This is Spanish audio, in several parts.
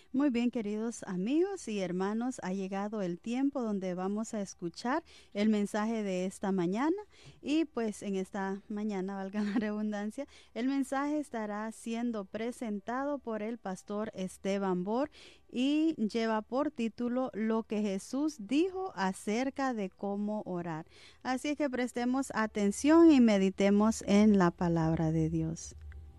Muy bien, queridos amigos y hermanos, ha llegado el tiempo donde vamos a escuchar el mensaje de esta mañana y pues en esta mañana, valga la redundancia, el mensaje estará siendo presentado por el pastor Esteban Bor y lleva por título Lo que Jesús dijo acerca de cómo orar. Así que prestemos atención y meditemos en la palabra de Dios.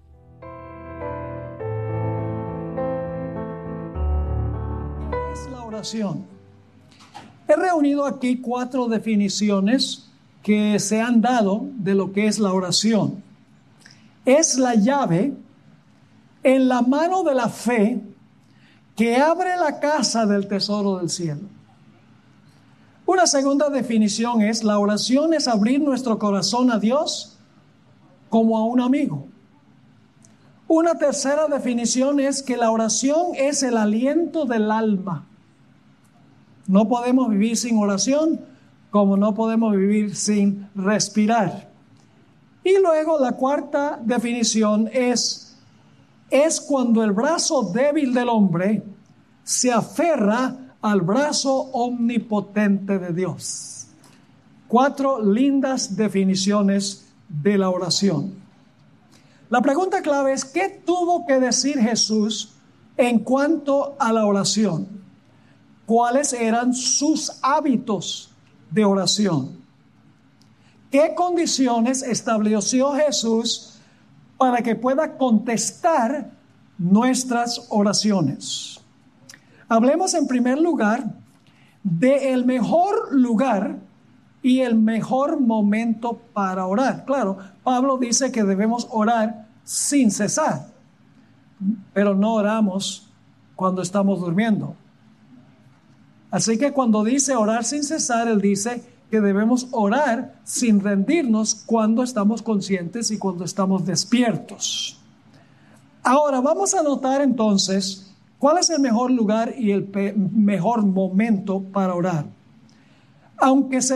La oración. He reunido aquí 4 definiciones que se han dado de lo que es la oración. Es la llave en la mano de la fe que abre la casa del tesoro del cielo. Una segunda definición es: la oración es abrir nuestro corazón a Dios como a un amigo. Una tercera definición es que la oración es el aliento del alma. No podemos vivir sin oración, como no podemos vivir sin respirar. Y luego la cuarta definición es cuando el brazo débil del hombre se aferra al brazo omnipotente de Dios. 4 lindas definiciones de la oración. La pregunta clave es: ¿qué tuvo que decir Jesús en cuanto a la oración? ¿Cuáles eran sus hábitos de oración? ¿Qué condiciones estableció Jesús para que pueda contestar nuestras oraciones? Hablemos en primer lugar del mejor lugar y el mejor momento para orar. Claro, Pablo dice que debemos orar sin cesar, pero no oramos cuando estamos durmiendo. Así que cuando dice orar sin cesar, él dice que debemos orar sin rendirnos cuando estamos conscientes y cuando estamos despiertos. Ahora vamos a notar entonces cuál es el mejor lugar y el mejor momento para orar. Aunque se